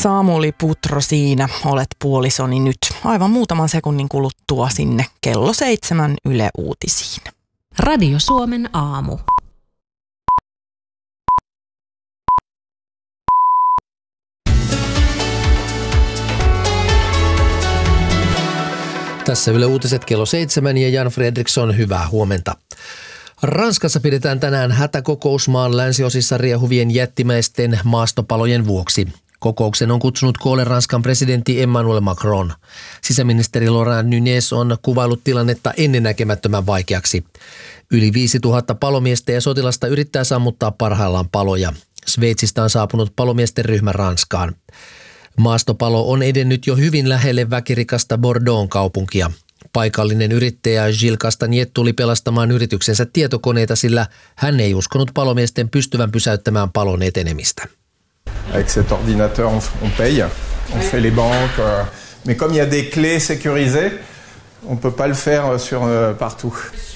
Samuli Putro, siinä olet puolisoni nyt. Aivan muutaman sekunnin kuluttua sinne kello 7 Yle Uutisiin. Radio Suomen aamu. Tässä Yle Uutiset kello 7 ja Jan Fredriksson, hyvää huomenta. Ranskassa pidetään tänään hätäkokous maan länsiosissa riehuvien jättimäisten maastopalojen vuoksi. Kokouksen on kutsunut koolle Ranskan presidentti Emmanuel Macron. Sisäministeri Laurent Nunez on kuvaillut tilannetta ennennäkemättömän vaikeaksi. Yli 5000 palomiestä ja sotilasta yrittää sammuttaa parhaillaan paloja. Sveitsistä on saapunut palomiesten ryhmä Ranskaan. Maastopalo on edennyt jo hyvin lähelle väkirikasta Bordeauxn kaupunkia. Paikallinen yrittäjä Gilles Castagnet tuli pelastamaan yrityksensä tietokoneita, sillä hän ei uskonut palomiesten pystyvän pysäyttämään palon etenemistä. Avec cet ordinateur, on paye, on fait les banques, mais comme il y a des clés sécurisées, on peut pas le faire sur partout.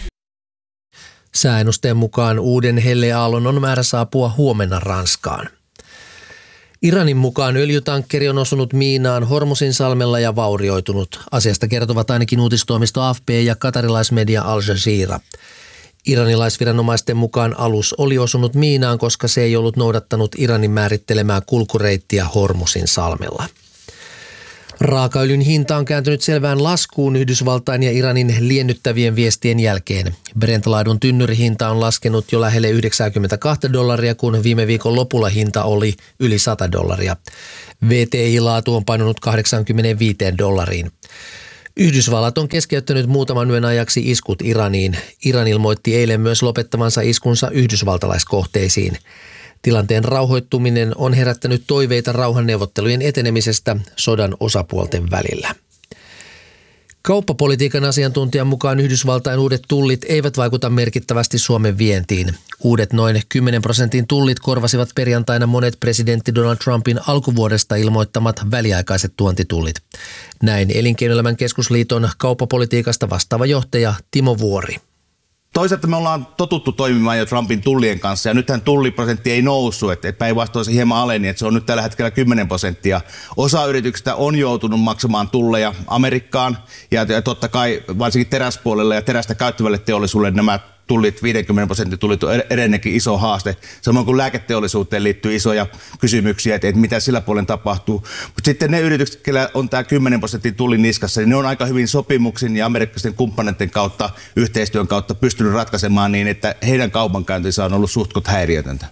Sääennusteen mukaan uuden helleaallon on määrä saapua huomenna Ranskaan. Iranin mukaan öljytankkeri on osunut miinaan Hormuzinsalmella ja vaurioitunut. Asiasta kertovat ainakin uutistoimisto AFP ja katarilaismedia Al Jazeera. Iranilaisviranomaisten mukaan alus oli osunut miinaan, koska se ei ollut noudattanut Iranin määrittelemää kulkureittiä Hormuzinsalmella. Raakaöljyn hinta on kääntynyt selvään laskuun Yhdysvaltain ja Iranin liennyttävien viestien jälkeen. Brent-laadun tynnyrihinta on laskenut jo lähelle $92, kun viime viikon lopulla hinta oli yli $100. WTI-laatu on painunut $85. Yhdysvallat on keskeyttänyt muutaman yön ajaksi iskut Iraniin. Iran ilmoitti eilen myös lopettavansa iskunsa yhdysvaltalaiskohteisiin. Tilanteen rauhoittuminen on herättänyt toiveita rauhanneuvottelujen etenemisestä sodan osapuolten välillä. Kauppapolitiikan asiantuntijan mukaan Yhdysvaltain uudet tullit eivät vaikuta merkittävästi Suomen vientiin. Uudet noin 10% tullit korvasivat perjantaina monet presidentti Donald Trumpin alkuvuodesta ilmoittamat väliaikaiset tuontitullit. Näin Elinkeinoelämän keskusliiton kauppapolitiikasta vastaava johtaja Timo Vuori. Toisaalta me ollaan totuttu toimimaan jo Trumpin tullien kanssa ja nythän tulliprosentti ei noussut, että päinvastoin se hieman aleni, että se on nyt tällä hetkellä 10%. Osa yrityksistä on joutunut maksamaan tulleja Amerikkaan ja totta kai varsinkin teräspuolella ja terästä käyttävälle teollisuudelle nämä tullit, 50% tullit on edelleenkin iso haaste. Samoin kuin lääketeollisuuteen liittyy isoja kysymyksiä, että mitä sillä puolen tapahtuu. Mutta sitten ne yritykset, joilla on tämä 10% tullin niskassa, niin ne on aika hyvin sopimuksin ja amerikkalaisten kumppaneiden kautta, yhteistyön kautta pystynyt ratkaisemaan niin, että heidän kaupankäyntinsä on ollut suhtkot häiriötöntä.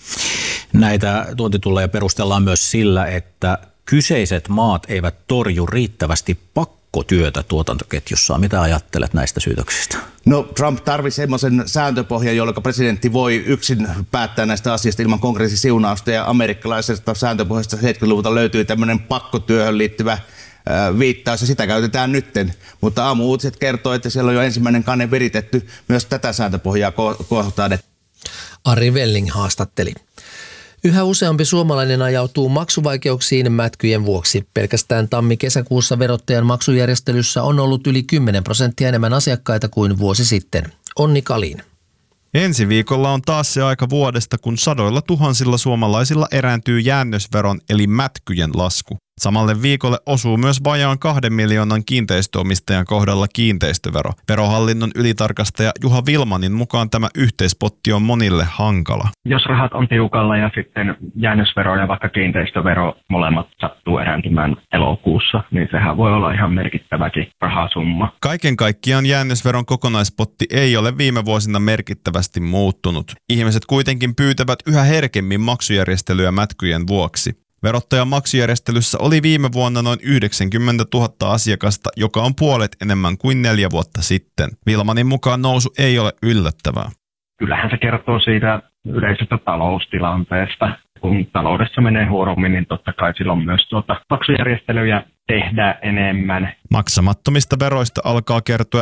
Näitä tuontitulleja perustellaan myös sillä, että kyseiset maat eivät torju riittävästi pakkotyötä tuotantoketjussa. Mitä ajattelet näistä syytöksistä? No Trump tarvitsi semmoisen sääntöpohjan, jolloin presidentti voi yksin päättää näistä asioista ilman kongressin siunausta ja amerikkalaisesta sääntöpohjasta 70-luvulta löytyy tämmöinen pakkotyöhön liittyvä viittaus ja sitä käytetään nytten, mutta aamu-uutiset kertoo, että siellä on jo ensimmäinen kanne viritetty myös tätä sääntöpohjaa kohtaan. Ari Welling haastatteli. Yhä useampi suomalainen ajautuu maksuvaikeuksiin mätkyjen vuoksi. Pelkästään tammi-kesäkuussa verottajan maksujärjestelyssä on ollut yli 10% enemmän asiakkaita kuin vuosi sitten. Onni Kalin. Ensi viikolla on taas se aika vuodesta, kun sadoilla tuhansilla suomalaisilla erääntyy jäännösveron eli mätkyjen lasku. Samalle viikolle osuu myös vajaan 2 miljoonan kiinteistöomistajan kohdalla kiinteistövero. Verohallinnon ylitarkastaja Juha Vilmanin mukaan tämä yhteispotti on monille hankala. Jos rahat on tiukalla ja sitten jäännösvero ja vaikka kiinteistövero molemmat sattuu erääntymään elokuussa, niin sehän voi olla ihan merkittäväkin rahasumma. Kaiken kaikkiaan jäännösveron kokonaispotti ei ole viime vuosina merkittävästi muuttunut. Ihmiset kuitenkin pyytävät yhä herkemmin maksujärjestelyä mätkyjen vuoksi. Verottajan maksujärjestelyssä oli viime vuonna noin 90 000 asiakasta, joka on puolet enemmän kuin 4 vuotta sitten. Vilmanin mukaan nousu ei ole yllättävää. Kyllähän se kertoo siitä yleisestä taloustilanteesta. Kun taloudessa menee huorommin, niin totta kai silloin myös maksujärjestelyjä tehdään enemmän. Maksamattomista veroista alkaa kertyä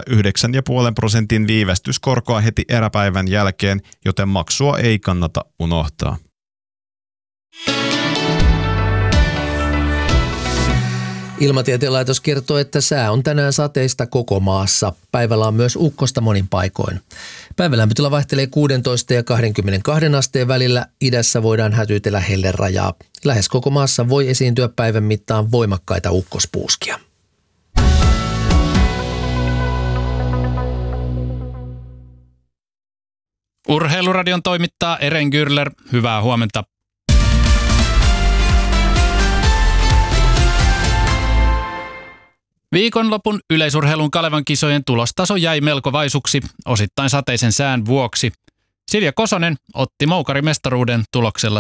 9,5% viivästyskorkoa heti eräpäivän jälkeen, joten maksua ei kannata unohtaa. Ilmatieteen laitos kertoo, että sää on tänään sateista koko maassa. Päivällä on myös ukkosta monin paikoin. Päivälämpötila vaihtelee 16 ja 22 asteen välillä. Idässä voidaan hätyytellä hellerajaa. Lähes koko maassa voi esiintyä päivän mittaan voimakkaita ukkospuuskia. Urheiluradion toimittaa Eren Gürler. Hyvää huomenta. Viikonlopun yleisurheilun Kalevan kisojen tulostaso jäi melko vaisuksi, osittain sateisen sään vuoksi. Silja Kosonen otti moukarimestaruuden tuloksella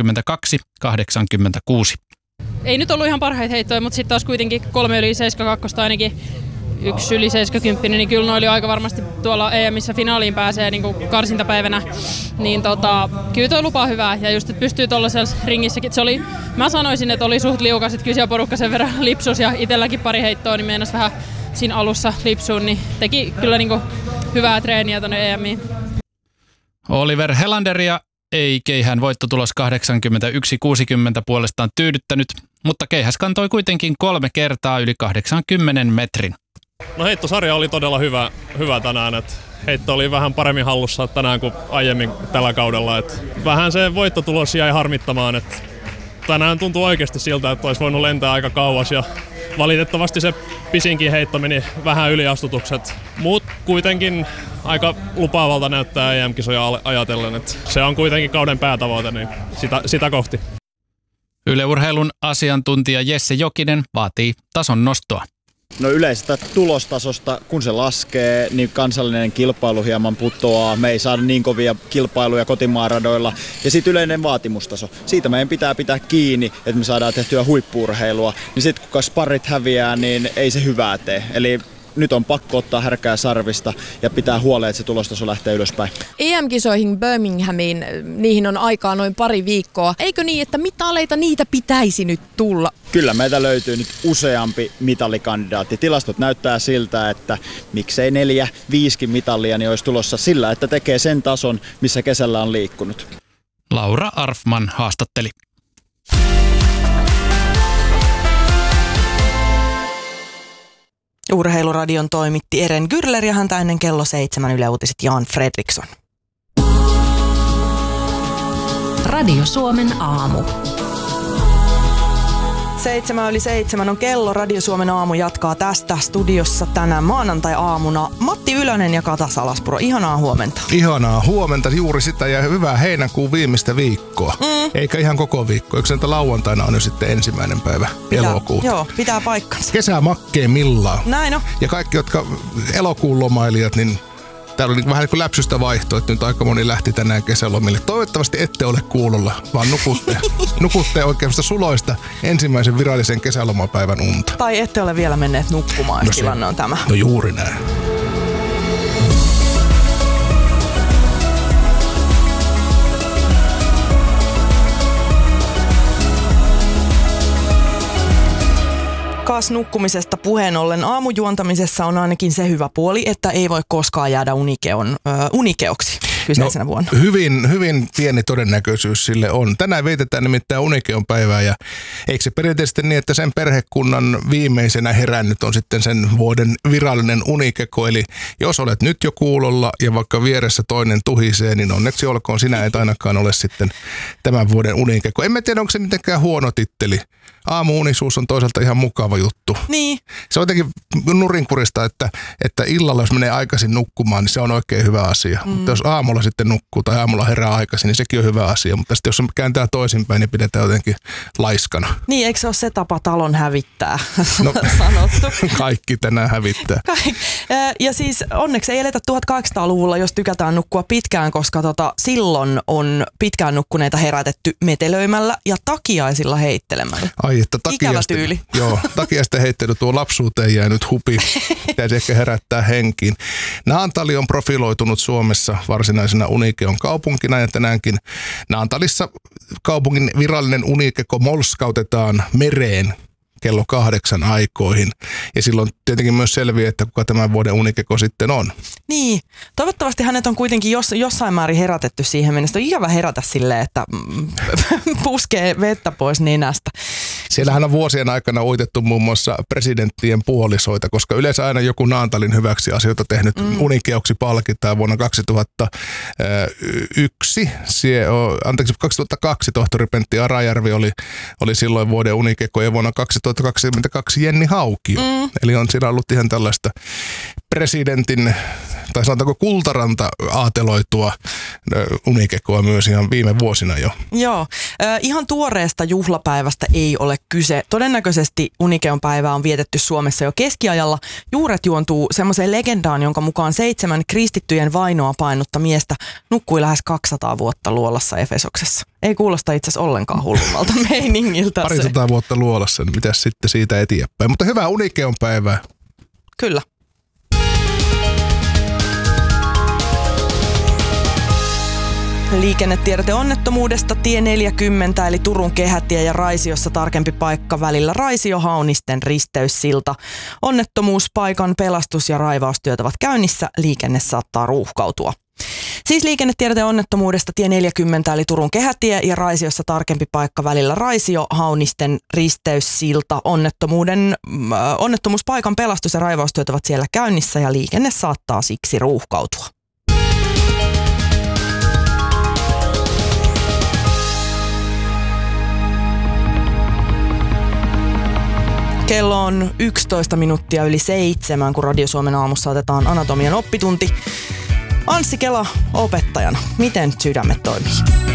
72-86. Ei nyt ollut ihan parhaita heittoja, mutta sitten taas kuitenkin 3 yli 72 ainakin 1 yli 70, niin kyllä ne oli aika varmasti tuolla EM:ssä finaaliin pääsee niin kuin karsintapäivänä. Niin kyllä toi lupaa hyvää ja just, että pystyy tuollaisella ringissäkin. Se oli, mä sanoisin, että oli suht liukas, että kyllä siellä porukka sen verran lipsus ja itselläkin pari heittoa, niin meinas vähän siinä alussa lipsuun, niin teki kyllä niin kuin hyvää treeniä tuonne EM:iin. Oliver Helanderia ei keihään voittotulos 81-60 puolestaan tyydyttänyt, mutta keihäs kantoi kuitenkin 3 kertaa yli 80 metrin. No heittosarja oli todella hyvä tänään, että heitto oli vähän paremmin hallussa tänään kuin aiemmin tällä kaudella. Että vähän se voittotulos jäi harmittamaan, että tänään tuntui oikeasti siltä, että olisi voinut lentää aika kauas ja valitettavasti se pisinkin heitto meni vähän yliastutukset. Muut kuitenkin aika lupaavalta näyttää EM-kisoja ajatellen, että se on kuitenkin kauden päätavoite, niin sitä kohti. Yle Urheilun asiantuntija Jesse Jokinen vaatii tason nostoa. No yleisestä tulostasosta, kun se laskee, niin kansallinen kilpailu hieman putoaa. Me ei saada niin kovia kilpailuja kotimaaradoilla. Ja sitten yleinen vaatimustaso. Siitä meidän pitää pitää kiinni, että me saadaan tehtyä huippu-urheilua. Niin sitten kun sparrit häviää, niin ei se hyvää tee. Eli nyt on pakko ottaa härkää sarvista ja pitää huoleen, että se tulostaso lähtee ylöspäin. EM-kisoihin Birminghamiin, niihin on aikaa noin pari viikkoa. Eikö niin, että mitaleita niitä pitäisi nyt tulla? Kyllä meitä löytyy nyt useampi mitalikandidaatti. Tilastot näyttää siltä, että miksei 4-5 mitalia niin olisi tulossa sillä, että tekee sen tason, missä kesällä on liikkunut. Laura Arfman haastatteli. Urheiluradion toimitti Eren Gürler ja häntä ennen kello 7 Yle Uutiset Jan Fredriksson. Radio Suomen aamu. 7:07 on kello. Radio Suomen aamu jatkaa tästä studiossa tänään maanantai-aamuna. Matti Ylönen ja Kata Salaspuro. Ihanaa huomenta. Ihanaa huomenta, juuri sitä ja hyvää heinäkuun viimeistä viikkoa. Eikä ihan koko viikko. Eikö se lauantaina on jo sitten 1. päivä elokuuta? Joo, pitää paikkansa. Kesä makkeimmillaan. Näin on. Ja kaikki, jotka elokuun lomailijat, niin täällä oli vähän niin kuin läpsystä vaihto, että nyt aika moni lähti tänään kesälomille. Toivottavasti ette ole kuulolla, vaan nukutte oikeasta suloista ensimmäisen virallisen kesälomapäivän unta. Tai ette ole vielä menneet nukkumaan, jos tilanne on tämä. No juuri näin. Kas nukkumisesta puheen ollen aamujuontamisessa on ainakin se hyvä puoli, että ei voi koskaan jäädä unikeoksi kyseisenä vuonna. Hyvin pieni todennäköisyys sille on. Tänään vietetään nimittäin unikeon päivää ja eikö se perinteisesti niin, että sen perhekunnan viimeisenä herännyt on sitten sen vuoden virallinen unikeko. Eli jos olet nyt jo kuulolla ja vaikka vieressä toinen tuhisee, niin onneksi olkoon sinä et ainakaan ole sitten tämän vuoden unikeko. En mä tiedä, onko se mitenkään huono titteli. Aamuunisuus on toisaalta ihan mukava juttu. Niin. Se on jotenkin nurinkurista, että illalla jos menee aikaisin nukkumaan, niin se on oikein hyvä asia. Mutta jos aamulla sitten nukkuu tai aamulla herää aikaisin, niin sekin on hyvä asia. Mutta sitten jos on kääntää toisinpäin, niin pidetään jotenkin laiskana. Niin, eikö se ole se tapa talon hävittää, sanottu? Kaikki tänään hävittää. Ja siis onneksi ei eletä 1800-luvulla, jos tykätään nukkua pitkään, koska silloin on pitkään nukkuneita herätetty metelöimällä ja takiaisilla heittelemällä. Ai, että ikävä tyyli. Joo, takiaisten heittely tuo lapsuuteen jäänyt hupi. Pitäisi ehkä herättää henkiin. Naantali on profiloitunut Suomessa varsinaisena unikeon kaupunkina ja tänäänkin Naantalissa kaupungin virallinen unikeko molskautetaan mereen kello 8 aikoihin. Ja silloin tietenkin myös selviää, että kuka tämän vuoden unikeko sitten on. Niin, toivottavasti hänet on kuitenkin jossain määrin herätetty siihen mennessä. On ikävä herätä silleen, että puskee vettä pois nenästä. Siellähän on vuosien aikana uitettu muun muassa presidenttien puolisoita, koska yleensä aina joku Naantalin hyväksi asioita tehnyt unikeoksi palkitaan. Vuonna 2002 tohtori Pentti Arajärvi oli silloin vuoden unikeko ja vuonna 2022 Jenni Haukio. Eli on siinä ollut ihan tällaista presidentin, tai sanotaanko kultaranta aateloitua unikekoa myös ihan viime vuosina jo. Joo, ihan tuoreesta juhlapäivästä ei ole kyse. Todennäköisesti unikeon päivää on vietetty Suomessa jo keskiajalla. Juuret juontuu semmoiseen legendaan, jonka mukaan 7 kristittyjen vainoa painutta miestä nukkui lähes 200 vuotta luolassa Efesoksessa. Ei kuulosta itse asiassa ollenkaan hullummalta meiningiltä. 200 vuotta luolassa, niin mitäs sitten siitä eteenpäin. Mutta hyvää unikeon päivää. Kyllä. Liikennetiedote onnettomuudesta tie 40 eli Turun kehätie ja Raisiossa tarkempi paikka välillä Raisio-Haunisten risteyssilta. Onnettomuuspaikan pelastus- ja raivaustyöt ovat käynnissä, liikenne saattaa ruuhkautua. Siis liikennetiedote onnettomuudesta tie 40 eli Turun kehätie ja Raisiossa tarkempi paikka välillä Raisio-Haunisten risteyssilta. Onnettomuuspaikan pelastus- ja raivaustyöt ovat siellä käynnissä ja liikenne saattaa siksi ruuhkautua. Kello on 11 minuuttia yli 7, kun Radio Suomen aamussa otetaan anatomian oppitunti. Anssi Kela opettajana. Miten sydämet toimii?